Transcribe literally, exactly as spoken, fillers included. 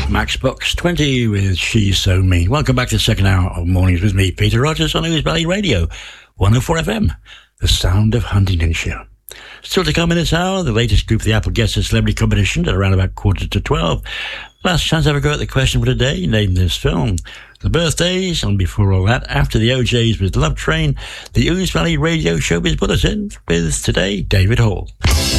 Matchbox twenty with She's So Mean. Welcome back to the second hour of Mornings with me, Peter Rogers, on Ouse Valley Radio, one oh four F M, the sound of Huntingdonshire. Still to come in this hour, the latest Group of the Apple Guesses Celebrity Competition at around about quarter to twelve. Last chance to have a go at the question for today, name this film. The birthdays, and before all that, after the O Js with Love Train, the Ouse Valley Radio Showbiz Bulletin with today, David Hall.